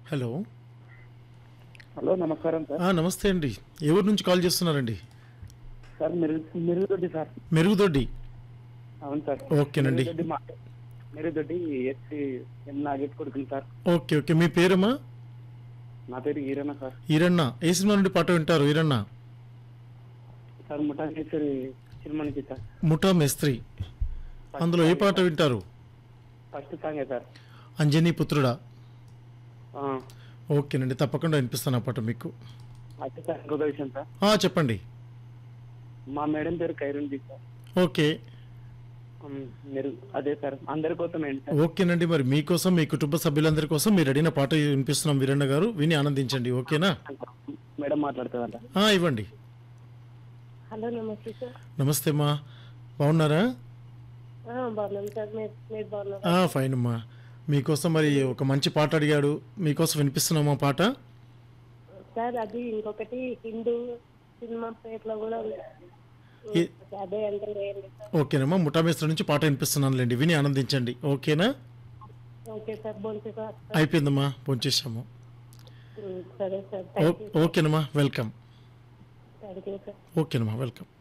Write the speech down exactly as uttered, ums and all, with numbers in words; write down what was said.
Hello. Hello నమస్కారం sir. ఆ, నమస్తే అండి. ఏ ఊరు నుంచి కాల్ చేస్తున్నారండి? సార్ మెరుగు మెరుగుదొడ్డి సార్. మెరుగుదొడ్డి. అవును సార్. ఓకేనండి. మెరుగుదొడ్డి మా మెరుగుదొడ్డి ఎస్సీ ఎం నాగేష్ కొడుకుని సార్. ఓకే ఓకే మీ పేరమ్మా? నా పేరు ఈరన్న సార్. ఈరన్న. ఏ సినిమా నుండి పాట వింటారు ఈరన్న? సార్ ముఠానేశ్వరి సినిమా నుంచి సార్. ముఠా మేస్త్రి. అందులో ఏ పాట వింటారు? ఫస్ట్ సాంగే సార్. అంజనీ పుత్రుడా. ఆ, ఓకేనండి, తప్పకుండా వినిపిస్తాను ఆ పాట మీకు. అయితే సార్ ఇంకొక విషయం సార్. ఆ, చెప్పండి. మా మేడం పేరు ఖైరుంది సార్. ఓకే ఉమ్, మీరు అదే సార్ అందరి కోసం ఏంటి సార్. ఓకేనండి, మరి మీకోసం మీ కుటుంబ సభ్యులందరి కోసం మీరు అడిగిన పాట వినిపిస్తున్నాం వీరన్న గారు, విని ఆనందించండి. ఓకేనా? మేడం మాట్లాడుతుందంట. ఆ, ఇవ్వండి. హలో నమస్తే సార్. నమస్తే అమ్మా, బాగున్నారా? ఆ, బాగున్నాం సార్. మీరు మీరు బాగున్నారా? ఆ, ఫైన్ అమ్మా. మీకోసం మరి ఒక మంచి పాట అడిగాడు, మీకోసం వినిపిస్తున్నామా పాట? సార్ అది ఇంకొకటి హిందూ సినిమా పేర్లో కూడా ఉంది. ఏ- అదే అంటే వేయండి సార్. ఓకేనమ్మా, ముఠామేస్త్ర నుంచి పాట వినిపిస్తున్నానులేండి, విని ఆనందించండి. ఓకేనా? Okay sir. బోల్తే సార్. అయిపోయిందమ్మా, భోంచేసాము. ఉమ్, సరే సార్. Oh- thank you. ఓకేనమ్మా, వెల్కమ్. Thank you sir. ఓకేనమ్మా, వెల్కమ్.